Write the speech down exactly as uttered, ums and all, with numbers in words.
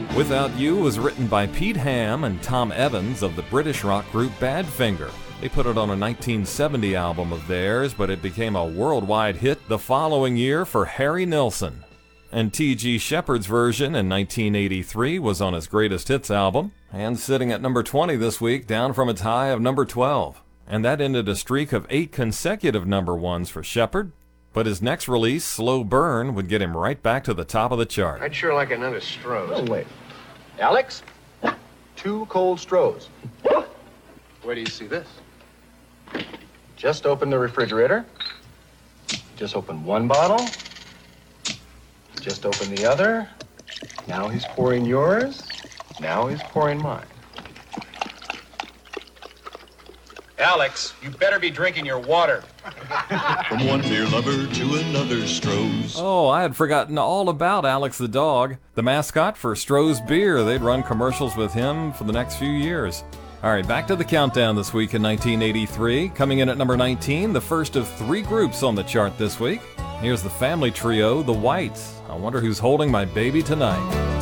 Without You was written by Pete Ham and Tom Evans of the British rock group Badfinger. They put it on a nineteen seventy album of theirs, but it became a worldwide hit the following year for Harry Nilsson. And T G Shepherd's version in nineteen eighty-three was on his greatest hits album, and sitting at number twenty this week, down from its high of number twelve. And that ended a streak of eight consecutive number ones for Shepherd. But his next release, Slow Burn, would get him right back to the top of the chart. I'd sure like another Stroh's. Oh, wait. Alex? Two cold Stroh's. Where do you see this? Just open the refrigerator. Just open one bottle. Just open the other. Now he's pouring yours. Now he's pouring mine. Alex, you better be drinking your water. From one beer lover to another Stroh's. Oh, I had forgotten all about Alex the dog, the mascot for Stroh's Beer. They'd run commercials with him for the next few years. All right, back to the countdown this week in nineteen eighty-three. Coming in at number nineteen, the first of three groups on the chart this week. Here's the family trio, The Whites. I Wonder Who's Holding My Baby Tonight.